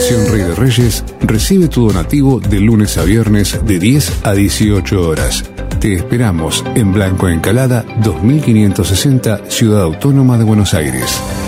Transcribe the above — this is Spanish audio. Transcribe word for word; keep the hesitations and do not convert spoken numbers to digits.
Fundación Rey de Reyes recibe tu donativo de lunes a viernes de diez a dieciocho horas. Te esperamos en Blanco Encalada dos mil quinientos sesenta, Ciudad Autónoma de Buenos Aires.